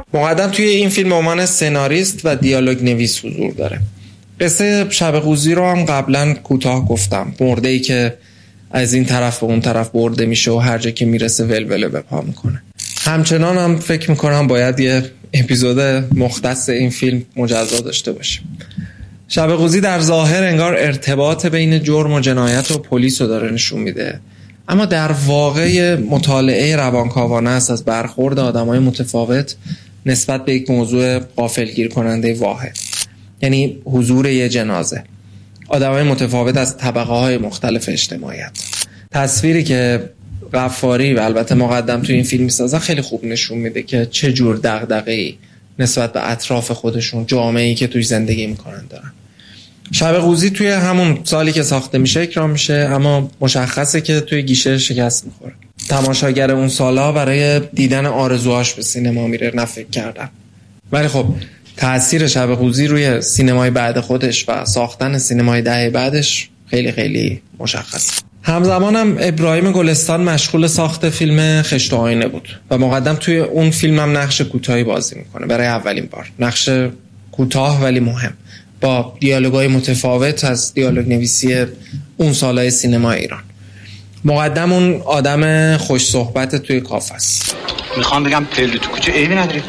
مقدم توی این فیلم به عنوان سناریست و دیالوگ نویس حضور داره. قصه شب قوزی رو هم قبلا کوتاه گفتم. مرده‌ای که از این طرف به اون طرف برده میشه و هر جا که میرسه ولوله به پا میکنه. همچنان هم فکر میکنم باید یه اپیزود مختص این فیلم مجزا داشته باشه. شب قوزی در ظاهر انگار ارتباط بین جرم و جنایت و پلیس رو داره نشون میده، اما در واقع مطالعه روانکاوانه است از برخورد آدمای متفاوت نسبت به یک موضوع غافلگیر کننده واحد، یعنی حضور یه جنازه. آدمای متفاوت از طبقه‌های مختلف اجتماعیت. تصویری که غفاری و البته مقدم توی این فیلم می‌سازن خیلی خوب نشون میده که چه جور دغدغه‌ای نسبت به اطراف خودشون، جامعه‌ای که توی زندگی می‌کنن دارن. شب قوزی توی همون سالی که ساخته میشه اکرام میشه، اما مشخصه که توی گیشه شکست میخوره. تماشاگر اون سالا برای دیدن آرزوهاش به سینما میره، نه فکر کردن. ولی خب تأثیر شب قوزی روی سینمای بعد خودش و ساختن سینمای دهه بعدش خیلی خیلی مشخصه. همزمان هم ابراهیم گلستان مشغول ساخت فیلم خشت و آینه بود و مقدم توی اون فیلم هم نقش کوتاهی بازی میکنه برای اولین بار. نقش کوتاه ولی مهم، با دیالوگای متفاوت از دیالوگ نویسی اون سالهای سینما ایران. مقدم اون آدم خوش صحبت توی کافه است. میخوام بگم پله تو کوچه عیبی نداره.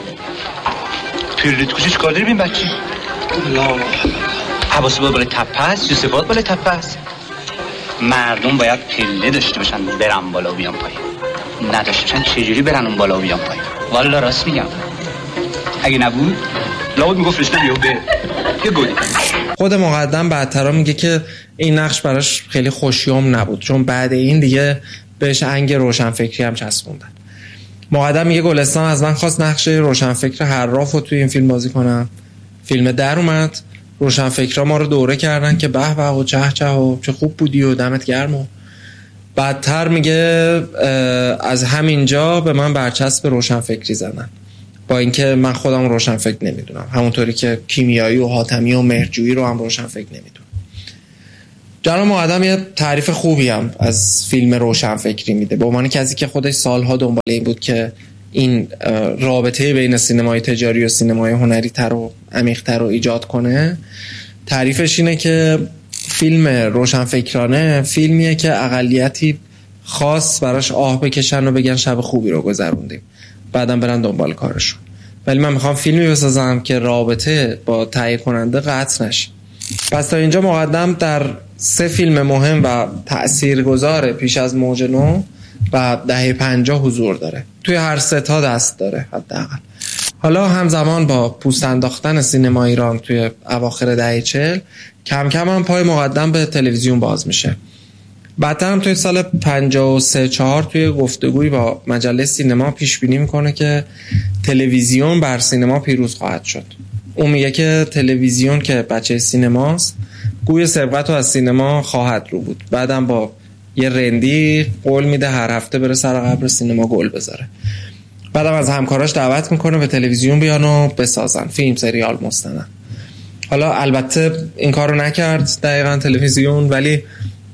پله تو کوچه چیکار داری بین بچه؟ لا حواس بالا تپه است، یوسفات بالا تپه است. مردم باید پله داشته باشن برن بالا و بیان پایین. نداشته باشن چجوری برن اون بالا و بیان پایین؟ والا راست میگم. اگه نبود لابد میگفت رشته بیو به یه گلی. خود مقدم بعدترا میگه که این نقش براش خیلی خوشیوم نبود، چون بعد این دیگه بهش انگ روشنفکری هم چسبوندن. مقدم میگه گلستان از من خواست نقش روشنفکر حراف رو توی این فیلم بازی کنم. فیلم در اومد، روشنفکرها ما رو دوره کردن که به به و چه چه و چه خوب بودی و دمت گرم. و بعدتر میگه از همینجا به من برچسب روشنفکری زدن، با اینکه من خودم روشنفکر نمیدونم، همونطوری که کیمیایی و حاتمی و مهرجویی رو هم روشنفکر نمیدونم. جناب مقدم یه تعریف خوبی هم از فیلم روشنفکری میده، به عنوان کسی که خودش سالها دنبال این بود که این رابطه بین سینمای تجاری و سینمای هنری تر و عمیق‌تر رو ایجاد کنه. تعریفش اینه که فیلم روشنفکرانه فیلمیه که اقلیتی خاص براش آه بکشن و بگن شب خوبی رو گذروندیم، بعدم برن دنبال کارشون. ولی من میخوام فیلمی بسازم که رابطه با تهیه کننده قطع نشه. پس تا اینجا مقدم در 3 فیلم مهم و تأثیرگذار پیش از موج نو و دهه 50 حضور داره. توی هر 3 تا دست داره حداقل. حالا همزمان با پوست انداختن سینما ایران توی اواخر دهه 40 کم کم هم پای مقدم به تلویزیون باز میشه. بعدتر هم توی سال 53-4 توی گفتگوی با مجله سینما پیش بینی میکنه که تلویزیون بر سینما پیروز خواهد شد. اون میگه که تلویزیون که بچه سینماست گوی سبقت رو از سینما خواهد رو بود. بعدم با یه رندی قول میده هر هفته بره سر قبر سینما گل بذاره. بعدم از همکاراش دعوت میکنه به تلویزیون بیان و بسازن فیلم، سریال، مستند. حالا البته این کارو نکرد دقیقاً تلویزیون، ولی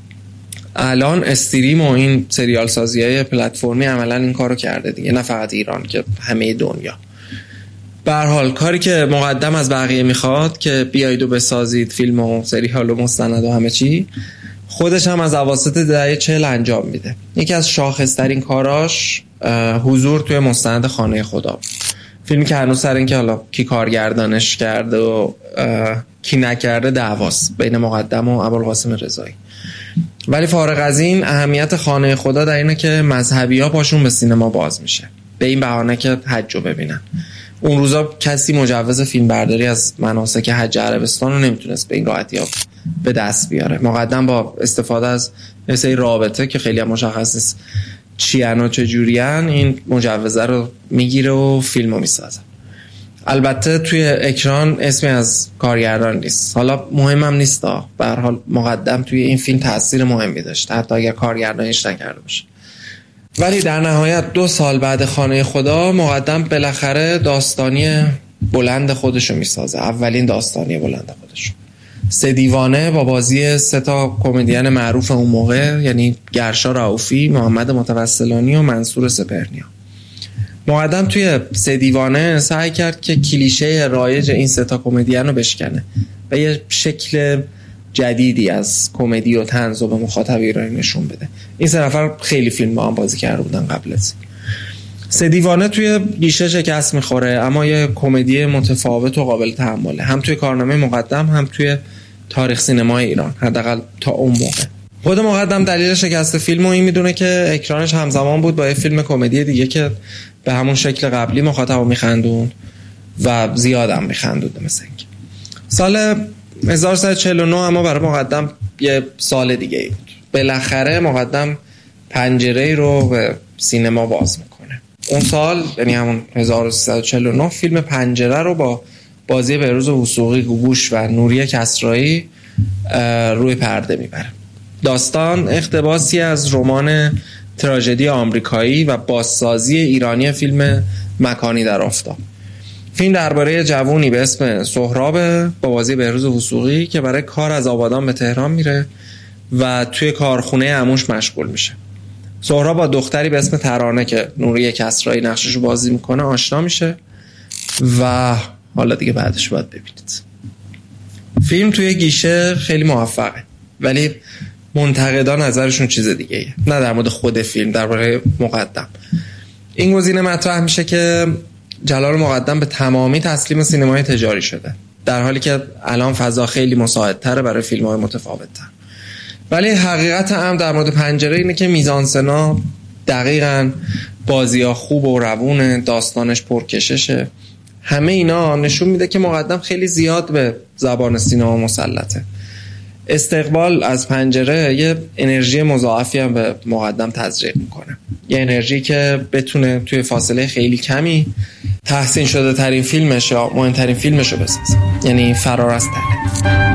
الان استریم و این سریال سازی‌های پلتفرمی عملاً این کارو کرده دیگه، نه فقط ایران که همه دنیا. به هر حال کاری که مقدم از بقیه میخواد که بیایید و بسازید فیلم و سریال و مستند و همه چی، خودش هم از اواسط دهه 40 انجام میده. یکی از شاخص‌ترین کاراش حضور توی مستند خانه خدا، فیلمی که هنوز سر این که حالا کی کارگردانش کرده و کی نکرده دعواست بین مقدم و ابوالقاسم رضایی. ولی فارغ از این، اهمیت خانه خدا در اینه که مذهبی‌ها پاشون به سینما باز میشه، به این بهانه که حج رو ببینن. اون روزا کسی مجوز فیلم برداری از مناسک حج عربستان رو نمیتونست به این راحتی به دست بیاره. مقدم با استفاده از مثل رابطه که خیلی هم مشخص نیست چیان و چجوریان، این مجوزه رو میگیره و فیلم رو میسازه. البته توی اکران اسمی از کارگردان نیست، حالا مهمم نیست، به هر حال مقدم توی این فیلم تأثیر مهمی داشت حتی اگر کارگردانیش نکرده باشه. ولی در نهایت 2 سال بعد خانه خدا مقدم بالاخره داستانی بلند خودشو میسازه، اولین داستانی بلند خودشو. 3 دیوانه با بازی 3 تا کمدین معروف اون موقع، یعنی گرشا رئوفی، محمد متوسلانی و منصور سپهرنیا. مقدم توی سه دیوانه سعی کرد که کلیشه رایج این سه تا کمدین رو بشکنه و یه شکل جدیدی از کمدی و طنز رو به مخاطب ایرانی نشون بده. این سه نفر خیلی فیلم با هم بازی کرده بودن قبل از سه دیوانه. توی گیشه شکست میخوره اما یه کمدی متفاوت و قابل تحمله، هم توی کارنامه مقدم هم توی تاریخ سینمای ایران، حداقل تا اون موقع. خود مقدم دلیل شکست فیلمو این میدونه که اکرانش همزمان بود با یه فیلم کمدی دیگه که به همون شکل قبلی مخاطبو میخندوند و زیادم میخندوند. مثل اینکه سال 1349 اما برای مقدم یه سال دیگه ای بود. بالاخره مقدم پنجره‌ای رو به سینما باز میکنه. اون سال یعنی همون 1349 فیلم پنجره رو با بازی بهروز وثوقی، گوگوش و نوری کسرایی روی پرده میبره. داستان اقتباسی از رمان تراژدی آمریکایی و بازسازی ایرانی فیلم مکانی در آفتاب. فیلم درباره جوونی به اسم سهراب با بازی بهروز وثوقی که برای کار از آبادان به تهران میره و توی کارخونه عموش مشغول میشه. سهراب با دختری به اسم ترانه که نوری کسرایی نقششو بازی میکنه آشنا میشه و حالا دیگه بعدش باید ببینید. فیلم توی گیشه خیلی موفقه ولی منتقدان نظرشون چیز دیگه ایه. نه در مورد خود فیلم، درباره مقدم. این گزینه مطرح میشه که جلال مقدم به تمامی تسلیم سینمای تجاری شده، در حالی که الان فضا خیلی مساعدتره برای فیلم‌های متفاوت‌تر. ولی حقیقت امر در مورد پنجره اینه که میزانسنا دقیقاً، بازی‌ها خوب و روونه، داستانش پرکششه. همه اینا نشون میده که مقدم خیلی زیاد به زبان سینما مسلطه. استقبال از پنجره یه انرژی مضاعفی هم به مقدم تزریق میکنه، یه انرژی که بتونه توی فاصله خیلی کمی تحسین شده ترین فیلمش یا مهمترین فیلمش رو بسازه، یعنی فرار از تله.